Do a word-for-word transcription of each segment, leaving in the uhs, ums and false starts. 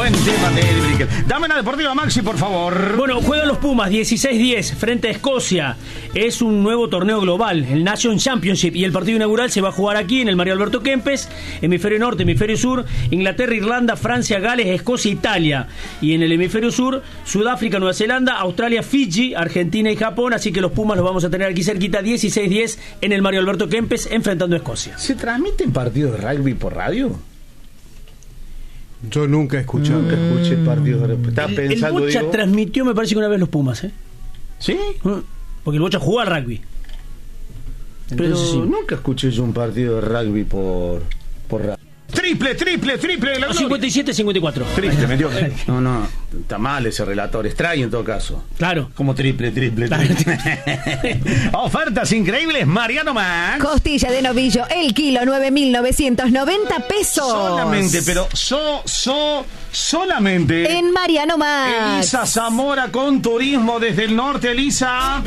Buen tema de Eddie Brickell. Dame una deportiva, Maxi, por favor. Bueno, juegan los Pumas dieciséis diez frente a Escocia. Es un nuevo torneo global, el Nation Championship, y el partido inaugural se va a jugar aquí en el Mario Alberto Kempes, hemisferio norte, hemisferio sur, Inglaterra, Irlanda, Francia, Gales, Escocia, Italia. Y en el hemisferio sur, Sudáfrica, Nueva Zelanda, Australia, Fiji, Argentina y Japón. Así que los Pumas los vamos a tener aquí cerquita, dieciséis diez en el Mario Alberto Kempes, enfrentando a Escocia. ¿Se transmiten partidos de rugby por radio? Yo nunca he escuchado. Nunca escuché partidos de rugby. Estaba El, pensando, el Bocha digo... transmitió, me parece que una vez los Pumas, ¿eh? ¿Sí? Porque el Bocha juega al rugby. Pero Entonces, sí. nunca escuché yo un partido de rugby por, por radio. Triple, triple, triple. La cincuenta y siete cincuenta y cuatro. Triple, metió. No, no, está mal ese relator. Extraño en todo caso. Claro. Como triple, triple, triple. Ofertas increíbles, Mariano Max. Costilla de novillo, el kilo, nueve mil novecientos noventa pesos. Solamente, pero so, so, solamente. En Mariano Max. Elisa Zamora con turismo desde el norte, Elisa.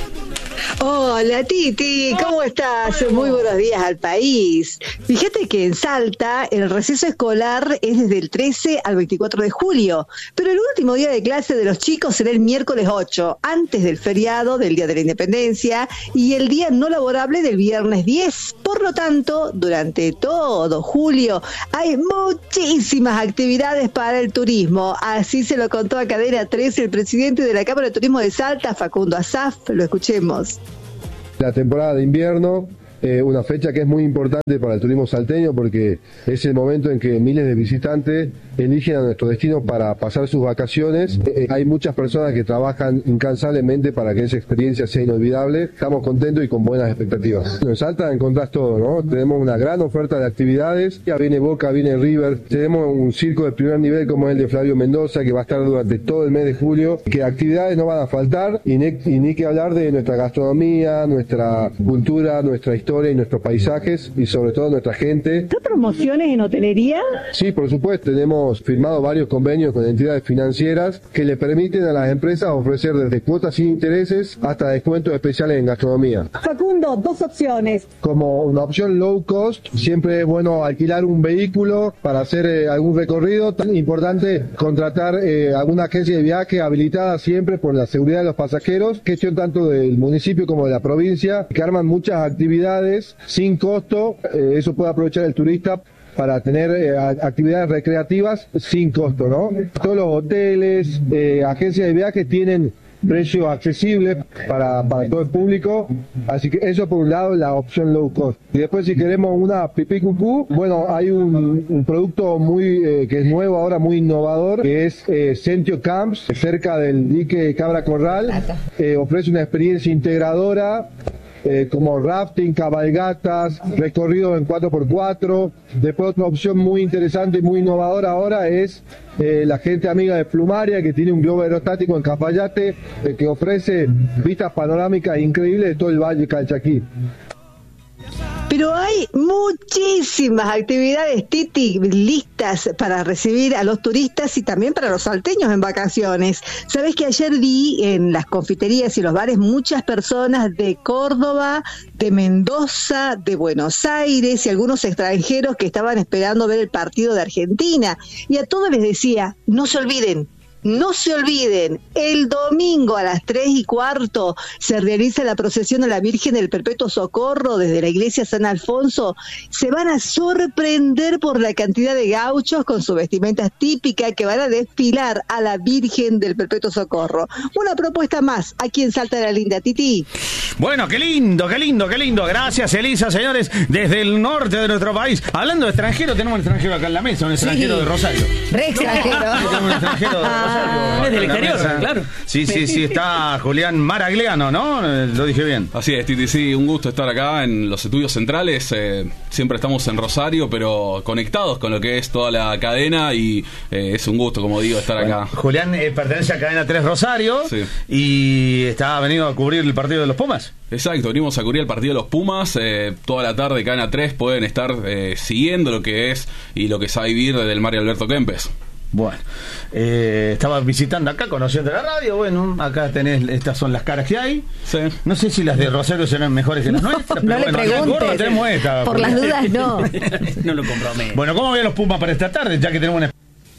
Hola Titi, ¿cómo estás? Muy buenos días al país. Fíjate que en Salta el receso escolar es desde el trece al veinticuatro de julio, pero el último día de clase de los chicos será el miércoles ocho, antes del feriado del Día de la Independencia y el día no laborable del viernes diez. Por lo tanto, durante todo julio hay muchísimas actividades para el turismo. Así se lo contó a Cadena trece el presidente de la Cámara de Turismo de Salta, Facundo Asaf. Lo escuchemos. La temporada de invierno, eh, una fecha que es muy importante para el turismo salteño porque es el momento en que miles de visitantes eligen a nuestro destino para pasar sus vacaciones. Eh, hay muchas personas que trabajan incansablemente para que esa experiencia sea inolvidable. Estamos contentos y con buenas expectativas. En Salta encontrás todo, ¿no? Tenemos una gran oferta de actividades. Ya viene Boca, viene River. Tenemos un circo de primer nivel como el de Flavio Mendoza que va a estar durante todo el mes de julio. Que actividades no van a faltar y ni, y ni que hablar de nuestra gastronomía, nuestra cultura, nuestra historia y nuestros paisajes y sobre todo nuestra gente. ¿Qué promociones en hotelería? Sí, por supuesto. Tenemos firmado varios convenios con entidades financieras que le permiten a las empresas ofrecer desde cuotas sin intereses hasta descuentos especiales en gastronomía. Facundo, dos opciones. Como una opción low cost, siempre es bueno alquilar un vehículo para hacer eh, algún recorrido. Tan importante contratar eh, alguna agencia de viaje habilitada siempre por la seguridad de los pasajeros, gestión tanto del municipio como de la provincia, que arman muchas actividades sin costo. Eh, eso puede aprovechar el turista para tener eh, actividades recreativas sin costo, ¿no? Todos los hoteles, eh, agencias de viaje tienen precios accesibles para, para todo el público, así que eso por un lado la opción low cost. Y después si queremos una pipí cucú, bueno, hay un, un producto muy eh, que es nuevo ahora, muy innovador, que es eh, Centio Camps, cerca del dique Cabra Corral. Eh, ofrece una experiencia integradora, Eh, como rafting, cabalgatas, recorridos en cuatro por cuatro. Después otra opción muy interesante y muy innovadora ahora es eh, la gente amiga de Plumaria, que tiene un globo aerostático en Cafayate, eh, que ofrece vistas panorámicas increíbles de todo el Valle Calchaquí. Pero hay muchísimas actividades, Titi, listas para recibir a los turistas y también para los salteños en vacaciones. Sabés que ayer vi en las confiterías y los bares muchas personas de Córdoba, de Mendoza, de Buenos Aires y algunos extranjeros que estaban esperando ver el partido de Argentina. Y a todos les decía, no se olviden. No se olviden, el domingo a las tres y cuarto se realiza la procesión a la Virgen del Perpetuo Socorro desde la iglesia San Alfonso. Se van a sorprender por la cantidad de gauchos con sus vestimentas típicas que van a desfilar a la Virgen del Perpetuo Socorro. Una propuesta más aquí en Salta de la Linda, Titi. Bueno, qué lindo, qué lindo, qué lindo. Gracias, Elisa, señores, desde el norte de nuestro país. Hablando de extranjero, tenemos un extranjero acá en la mesa, un extranjero sí. de Rosario. Re extranjero. Tenemos un extranjero de Rosario. Ah, desde el exterior, claro. Sí, sí, sí, está Julián Maragliano, ¿no? Lo dije bien. Así es, Titi, sí, un gusto estar acá en los estudios centrales. Eh, siempre estamos en Rosario, pero conectados con lo que es toda la cadena y eh, es un gusto, como digo, estar bueno, acá. Julián eh, pertenece a Cadena tres Rosario sí. y está venido a cubrir el partido de los Pumas. Exacto, venimos a cubrir el partido de los Pumas. Eh, toda la tarde, Cadena tres, pueden estar eh, siguiendo lo que es y lo que se va a vivir del Mario Alberto Kempes. Bueno, eh, estaba visitando acá, conociendo la radio. Bueno, acá tenés, estas son las caras que hay. Sí. No sé si las de Rosario serán mejores que las no, nuestras. No pero le bueno, preguntes. Gordo, esta, por las dudas, no. No lo comprometo. Bueno, ¿cómo ven los Pumas para esta tarde? Ya que tenemos una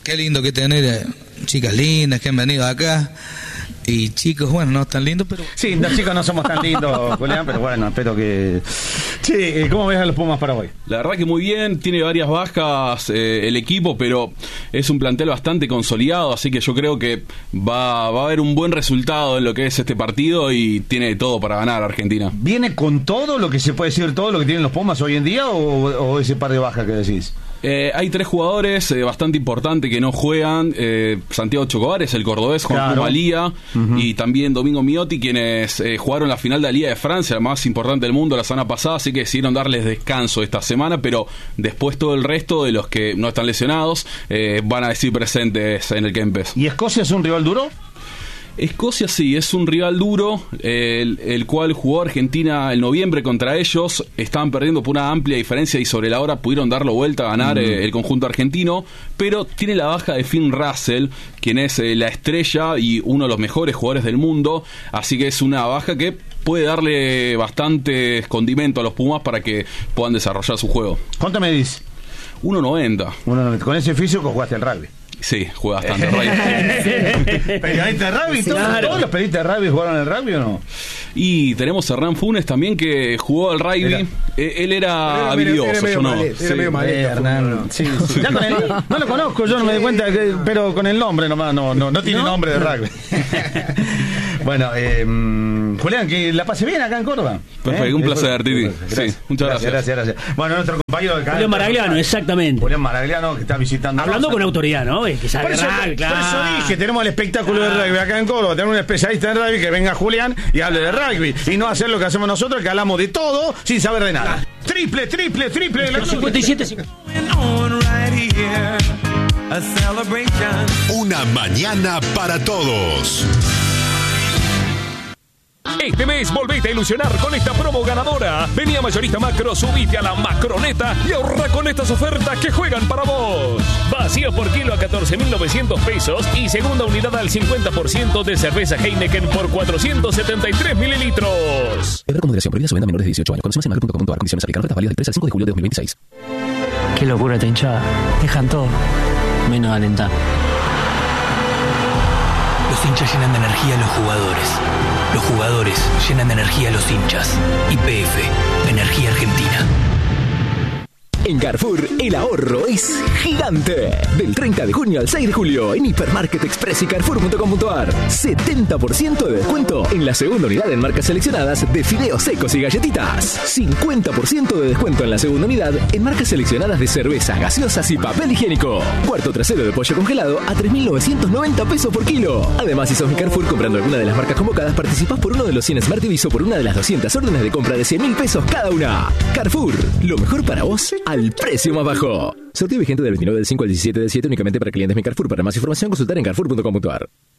qué lindo que tener eh, chicas lindas que han venido acá. Y chicos, bueno, no tan lindos, pero... Sí, los chicos no somos tan lindos, Julián, pero bueno, espero que... Sí, ¿cómo ves a los Pumas para hoy? La verdad que muy bien, tiene varias bajas eh, el equipo, pero es un plantel bastante consolidado, así que yo creo que va, va a haber un buen resultado en lo que es este partido y tiene todo para ganar Argentina. ¿Viene con todo lo que se puede decir, todo lo que tienen los Pumas hoy en día o, o ese par de bajas que decís? Eh, hay tres jugadores eh, bastante importantes que no juegan. eh, Santiago Chocobares, el cordobés, Juan Claro. Malía, Uh-huh. y también Domingo Miotti, quienes eh, jugaron la final de la Liga de Francia, la más importante del mundo, la semana pasada, así que decidieron darles descanso esta semana, pero después todo el resto de los que no están lesionados eh, van a decir presentes en el Kempes. ¿Y Escocia es un rival duro? Escocia sí, es un rival duro, eh, el, el cual jugó Argentina en noviembre contra ellos, estaban perdiendo por una amplia diferencia y sobre la hora pudieron darlo vuelta a ganar mm. eh, el conjunto argentino, pero tiene la baja de Finn Russell, quien es eh, la estrella y uno de los mejores jugadores del mundo, así que es una baja que puede darle bastante condimento a los Pumas para que puedan desarrollar su juego. ¿Cuánto me dices? uno noventa. Con ese físico jugaste el rugby. Sí, juega bastante rugby. ¿Periodista de rugby? ¿Todos, claro. ¿Todos los periodistas de rugby jugaron el rugby o no? Y tenemos a Hernán Funes también que jugó al rugby. Era. Eh, él era, era habilidoso, era, era yo no. Maleta, sí, era medio maleta, Hernán. Sí, sí. Ya con el, no lo conozco, yo no me di cuenta, que, pero con el nombre nomás, no, no, no tiene ¿No? nombre de rugby. Bueno, eh, Julián, que la pase bien acá en Córdoba. Perfecto, ¿eh? Un placer, Titi. Sí, muchas gracias. Gracias, gracias. Bueno, nuestro compañero de acá. Julián Maragliano, exactamente. Julián Maragliano, que está visitando. Hablando con autoridad, ¿no? Que sabe por, eso, rugby, claro. por eso dije, tenemos el espectáculo ah. de rugby acá en Córdoba. Tenemos un especialista en rugby, que venga Julián y hable de rugby. Y no hacer lo que hacemos nosotros, que hablamos de todo sin saber de nada. Triple, triple, triple. cincuenta y siete. Una mañana para todos. Este mes volvete a ilusionar con esta promo ganadora. Vení a Mayorista Macro, subite a la Macroneta y ahorra con estas ofertas que juegan para vos. Vacío por kilo a catorce mil novecientos pesos y segunda unidad al cincuenta por ciento de cerveza Heineken por cuatrocientos setenta y tres mililitros. Beber con moderación, prohibida su venta a menores de dieciocho años. Condiciones en macro punto com punto a r. Condiciones aplican. Ofertas válidas del tres al cinco de julio de dos mil veintiséis. Qué locura esta hinchada. Dejan todo, menos alentar. Los hinchas llenan de energía a los jugadores. Los jugadores llenan de energía a los hinchas. Y P F, Energía Argentina. En Carrefour, el ahorro es gigante. Del treinta de junio al seis de julio, en Hipermarket Express y Carrefour punto com punto a r. setenta por ciento de descuento en la segunda unidad en marcas seleccionadas de fideos secos y galletitas. cincuenta por ciento de descuento en la segunda unidad en marcas seleccionadas de cervezas, gaseosas y papel higiénico. Cuarto trasero de pollo congelado a tres mil novecientos noventa pesos por kilo. Además, si sos mi Carrefour comprando alguna de las marcas convocadas, participás por uno de los cien Smart T V o por una de las doscientas órdenes de compra de cien mil pesos cada una. Carrefour, lo mejor para vos al precio más bajo. Sorteo vigente del veintinueve del cinco al diecisiete del siete únicamente para clientes Mi Carrefour. Para más información consultar en carrefour punto com punto a r.